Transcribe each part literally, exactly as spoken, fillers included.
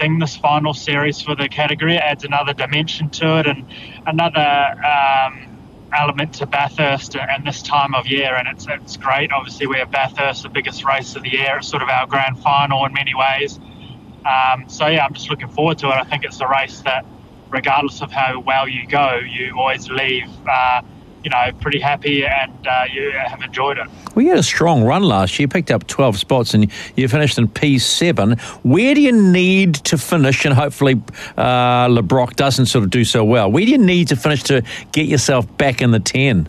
thing, this final series for the category. It adds another dimension to it and another um, element to Bathurst and this time of year, and it's it's great. Obviously, we have Bathurst, the biggest race of the year. It's sort of our grand final in many ways. Um, so, yeah, I'm just looking forward to it. I think it's a race that, regardless of how well you go, you always leave, uh, you know, pretty happy and uh, you have enjoyed it. Well, you had a strong run last year. You picked up twelve spots and you finished in P seven. Where do you need to finish, and hopefully uh, Le Brocq doesn't sort of do so well, where do you need to finish to get yourself back in the ten?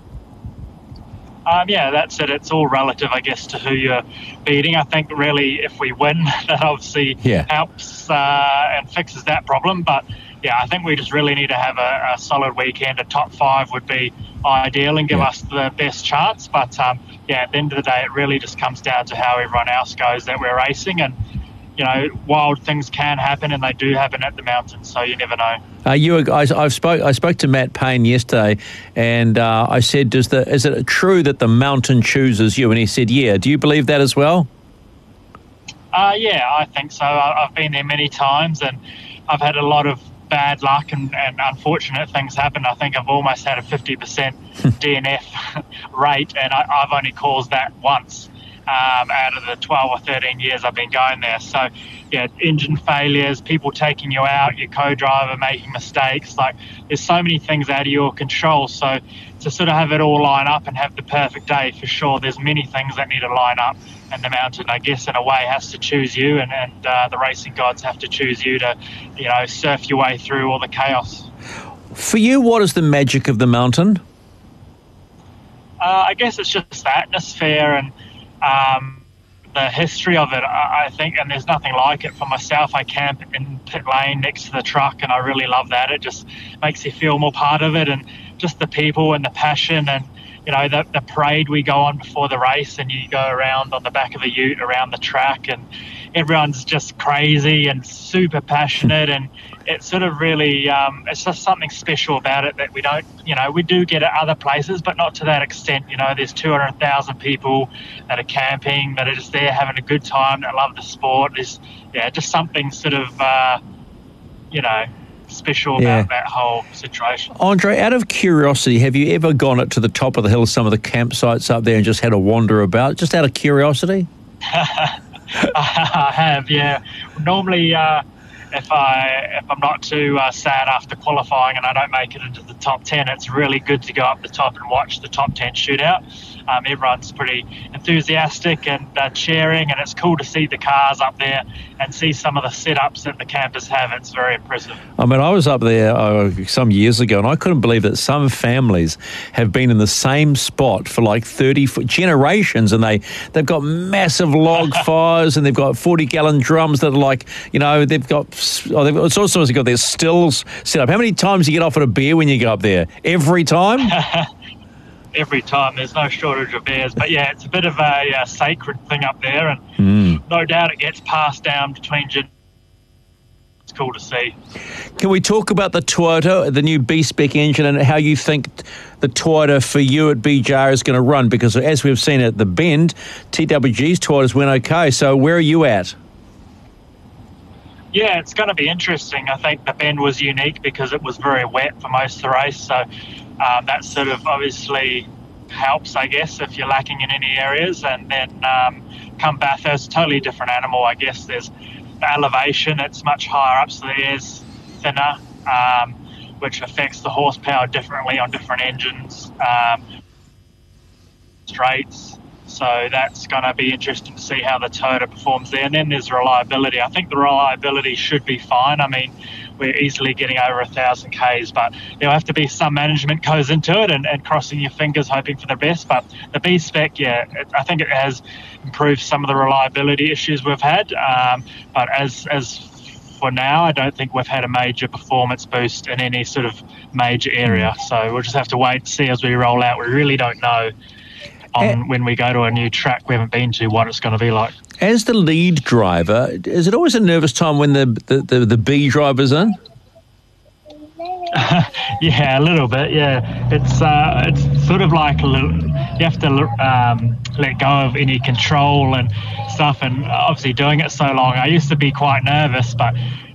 Um, yeah, that's it. It's all relative, I guess, to who you're beating. I think really if we win, that obviously yeah. helps uh, and fixes that problem. But, yeah, I think we just really need to have a, a solid weekend. A top five would be ideal and give yeah. us the best chance. But, um, yeah, at the end of the day, it really just comes down to how everyone else goes that we're racing. And, you know, wild things can happen, and they do happen at the mountains, so you never know. Uh, you, I, I've spoke, I spoke to Matt Payne yesterday, and uh, I said, Does the, is it true that the mountain chooses you? And he said, yeah. Do you believe that as well? Uh, yeah, I think so. I, I've been there many times, and I've had a lot of bad luck and, and unfortunate things happen. I think I've almost had a fifty percent D N F rate, and I, I've only caused that once. Um, out of the twelve or thirteen years I've been going there. So, yeah, engine failures, people taking you out, your co-driver making mistakes. Like, there's so many things out of your control. So to sort of have it all line up and have the perfect day, for sure, there's many things that need to line up. And the mountain, I guess, in a way, has to choose you, and, and uh, the racing gods have to choose you to, you know, surf your way through all the chaos. For you, what is the magic of the mountain? Uh, I guess it's just the atmosphere and Um, the history of it, I, I think, and there's nothing like it. For myself, I camp in pit lane next to the truck, and I really love that. It just makes you feel more part of it, and just the people and the passion, and you know, the, the parade we go on before the race, and you go around on the back of a ute around the track, and everyone's just crazy and super passionate, and it sort of really, um, it's just something special about it that we don't, you know, we do get at other places, but not to that extent. You know, there's two hundred thousand people that are camping, that are just there having a good time, that love the sport. There's, yeah, just something sort of, uh, you know, special yeah. about that whole situation. Andre, out of curiosity, have you ever gone up to the top of the hill, some of the campsites up there, and just had a wander about, just out of curiosity? I have, yeah. Normally, uh, if I if I'm not too uh, sad after qualifying and I don't make it into the top ten, it's really good to go up the top and watch the top ten shootout. Um, everyone's pretty enthusiastic and uh, cheering, and it's cool to see the cars up there and see some of the setups that the campers have. It's very impressive. I mean, I was up there uh, some years ago, and I couldn't believe that some families have been in the same spot for like thirty generations, and they, they've got massive log fires, and they've got forty-gallon drums that are like, you know, they've got, oh, they've, it's also got their stills set up. How many times do you get offered a beer when you go up there? Every time? Every time. There's no shortage of beers. But, yeah, it's a bit of a uh, sacred thing up there, and mm. no doubt it gets passed down between generations. It's cool to see. Can we talk about the Toyota, the new B-Spec engine, and how you think the Toyota for you at B J R is going to run? Because as we've seen at the Bend, T W G's Toyotas went okay. So where are you at? Yeah, it's going to be interesting. I think the Bend was unique because it was very wet for most of the race. So um, that sort of obviously helps, I guess, if you're lacking in any areas. And then um, come Bathurst, totally different animal, I guess. There's the elevation, it's much higher up, so the air's thinner, um, which affects the horsepower differently on different engines, um, straights. So that's going to be interesting to see how the Toyota performs there. And then there's reliability. I think the reliability should be fine. I mean, we're easily getting over a thousand Ks, but there'll have to be some management goes into it, and, and crossing your fingers, hoping for the best. But the B-Spec, yeah, it, I think it has improved some of the reliability issues we've had. Um, but as as for now, I don't think we've had a major performance boost in any sort of major area. So we'll just have to wait and see as we roll out. We really don't know on when we go to a new track we haven't been to what it's going to be like. As the lead driver, is it always a nervous time when the the, the, the B driver's in? Yeah, a little bit, yeah. It's uh, it's sort of like a little, you have to um, let go of any control and stuff, and obviously doing it so long, I used to be quite nervous, but